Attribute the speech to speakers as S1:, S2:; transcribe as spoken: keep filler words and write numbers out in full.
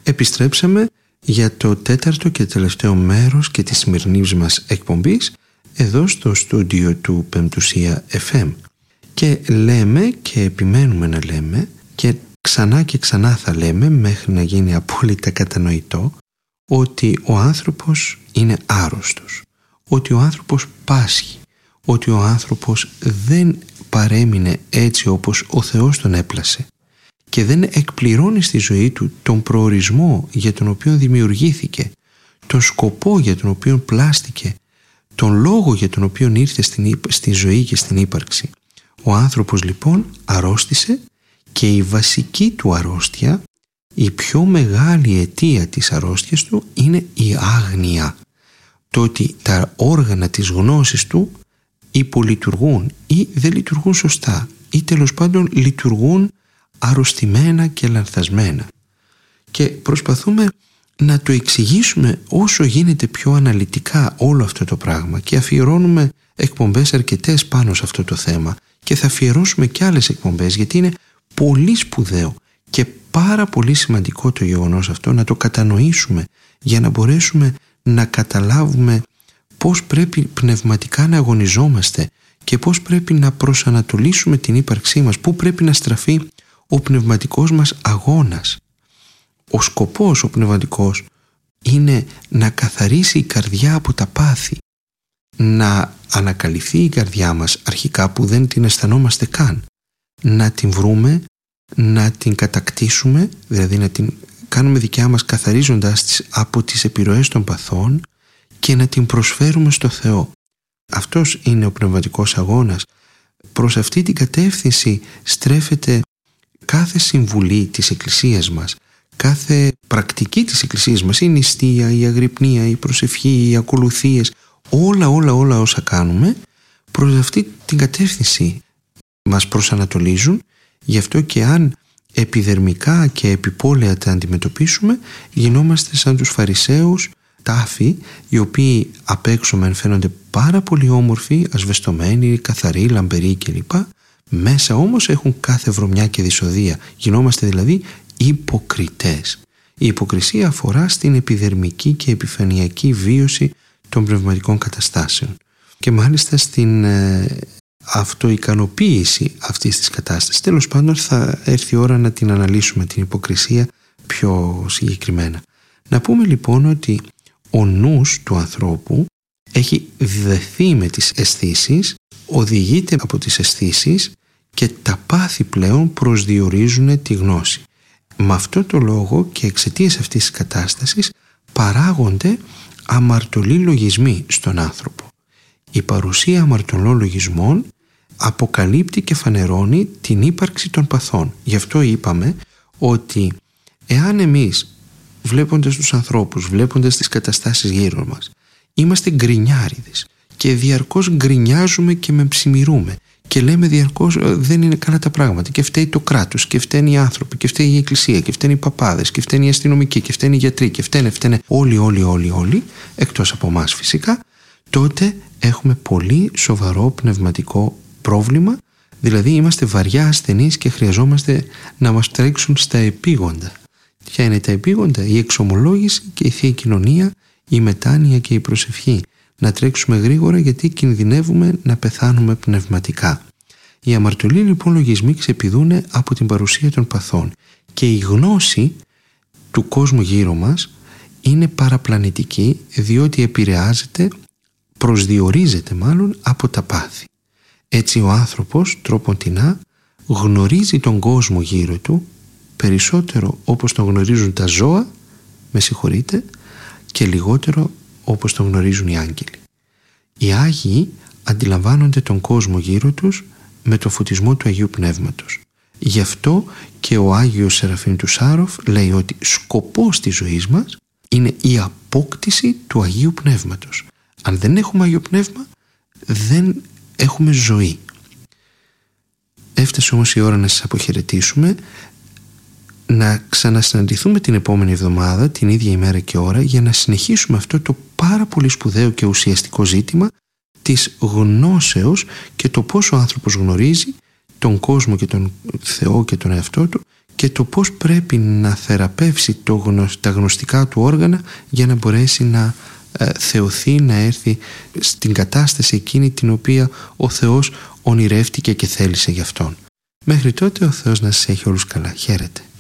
S1: Επιστρέψαμε για το τέταρτο και τελευταίο μέρος και της σημερινής μας εκπομπής εδώ στο στούντιο του Πεμπτουσία εφ εμ. Και λέμε και επιμένουμε να λέμε και ξανά και ξανά θα λέμε μέχρι να γίνει απόλυτα κατανοητό ότι ο άνθρωπος είναι άρρωστος, ότι ο άνθρωπος πάσχει, ότι ο άνθρωπος δεν παρέμεινε έτσι όπως ο Θεός τον έπλασε και δεν εκπληρώνει στη ζωή του τον προορισμό για τον οποίο δημιουργήθηκε, τον σκοπό για τον οποίο πλάστηκε, τον λόγο για τον οποίο ήρθε στην, στη ζωή και στην ύπαρξη. Ο άνθρωπος λοιπόν αρρώστησε και η βασική του αρρώστια, η πιο μεγάλη αιτία της αρρώστιας του είναι η άγνοια. Το ότι τα όργανα της γνώσης του υπολειτουργούν ή δεν λειτουργούν σωστά ή τέλος πάντων λειτουργούν αρρωστημένα και λανθασμένα. Και προσπαθούμε να το εξηγήσουμε όσο γίνεται πιο αναλυτικά όλο αυτό το πράγμα και αφιερώνουμε εκπομπές αρκετές πάνω σε αυτό το θέμα και θα αφιερώσουμε και άλλες εκπομπές γιατί είναι πολύ σπουδαίο και πάρα πολύ σημαντικό το γεγονός αυτό να το κατανοήσουμε για να μπορέσουμε να καταλάβουμε πώς πρέπει πνευματικά να αγωνιζόμαστε και πώς πρέπει να προσανατολίσουμε την ύπαρξή μας, πού πρέπει να στραφεί ο πνευματικός μας αγώνας. Ο σκοπός ο πνευματικός είναι να καθαρίσει η καρδιά από τα πάθη, να ανακαλυφθεί η καρδιά μας αρχικά που δεν την αισθανόμαστε καν, να την βρούμε, να την κατακτήσουμε, δηλαδή να την κάνουμε δικιά μας καθαρίζοντας τις από τις επιρροές των παθών και να την προσφέρουμε στο Θεό. Αυτός είναι ο πνευματικός αγώνας. Προς αυτή την κατεύθυνση στρέφεται κάθε συμβουλή της Εκκλησίας μας, κάθε πρακτική της Εκκλησίας μας, η νηστεία, η αγρυπνία, η προσευχή, οι ακολουθίες, όλα όλα όλα όσα κάνουμε προς αυτή την κατεύθυνση μας προσανατολίζουν. Γι' αυτό και αν επιδερμικά και επιπόλαια τα αντιμετωπίσουμε, γινόμαστε σαν τους Φαρισαίους τάφοι, οι οποίοι απ' έξω μεν φαίνονται πάρα πολύ όμορφοι, ασβεστομένοι, καθαροί, λαμπεροί κλπ. Μέσα όμως έχουν κάθε βρωμιά και δυσοδεία. Γινόμαστε δηλαδή υποκριτές. Η υποκρισία αφορά στην επιδερμική και επιφανειακή βίωση των πνευματικών καταστάσεων και μάλιστα στην ε, αυτοικανοποίηση αυτής της κατάστασης. Τέλος πάντων θα έρθει η ώρα να την αναλύσουμε την υποκρισία πιο συγκεκριμένα. Να πούμε λοιπόν ότι ο νους του ανθρώπου έχει δεθεί με τις αισθήσεις, οδηγείται από τις αισθήσεις και τα πάθη πλέον προσδιορίζουν τη γνώση. Με αυτό το λόγο και εξαιτίας αυτής της κατάστασης παράγονται αμαρτωλοί λογισμοί στον άνθρωπο. Η παρουσία αμαρτωλών λογισμών αποκαλύπτει και φανερώνει την ύπαρξη των παθών. Γι' αυτό είπαμε ότι εάν εμείς βλέποντας τους ανθρώπους, βλέποντας τις καταστάσεις γύρω μας, είμαστε γκρινιάριδες και διαρκώς γκρινιάζουμε και με ψημιρούμε και λέμε διαρκώς δεν είναι καλά τα πράγματα και φταίει το κράτος και φταίνουν οι άνθρωποι και φταίει η εκκλησία και φταίνουν οι παπάδες και φταίνουν οι αστυνομικοί και φταίνουν οι γιατροί και φταίνε, φταίνε όλοι όλοι όλοι όλοι εκτός από εμάς φυσικά, τότε έχουμε πολύ σοβαρό πνευματικό πρόβλημα, δηλαδή είμαστε βαριά ασθενείς και χρειαζόμαστε να μας τρέξουν στα επίγοντα. Ποια είναι τα επίγοντα? Η εξομολόγηση και η Θεία Κοινωνία, η μετάνοια και η προσευχή. Να τρέξουμε γρήγορα γιατί κινδυνεύουμε να πεθάνουμε πνευματικά. Οι αμαρτωλοί λοιπόν λογισμοί ξεπηδούν από την παρουσία των παθών και η γνώση του κόσμου γύρω μας είναι παραπλανητική διότι επηρεάζεται, προσδιορίζεται μάλλον από τα πάθη. Έτσι ο άνθρωπος τρόποντινά γνωρίζει τον κόσμο γύρω του περισσότερο όπως τον γνωρίζουν τα ζώα, με συγχωρείτε, και λιγότερο όπως τον γνωρίζουν οι άγγελοι. Οι Άγιοι αντιλαμβάνονται τον κόσμο γύρω τους με το φωτισμό του Αγίου Πνεύματος. Γι' αυτό και ο Άγιος Σεραφείμ του Σάροφ λέει ότι σκοπός της ζωής μας είναι η απόκτηση του Αγίου Πνεύματος. Αν δεν έχουμε Αγίο Πνεύμα, δεν έχουμε ζωή. Έφτασε όμως η ώρα να σας αποχαιρετήσουμε, να ξανασυναντηθούμε την επόμενη εβδομάδα, την ίδια ημέρα και ώρα, για να συνεχίσουμε αυτό το πάρα πολύ σπουδαίο και ουσιαστικό ζήτημα της γνώσεως και το πώς ο άνθρωπος γνωρίζει τον κόσμο και τον Θεό και τον εαυτό του και το πώς πρέπει να θεραπεύσει το γνωσ... τα γνωστικά του όργανα για να μπορέσει να ε, θεωθεί, να έρθει στην κατάσταση εκείνη την οποία ο Θεός ονειρεύτηκε και θέλησε γι' Αυτόν. Μέχρι τότε ο Θεός να σας έχει όλους καλά. Χαίρετε.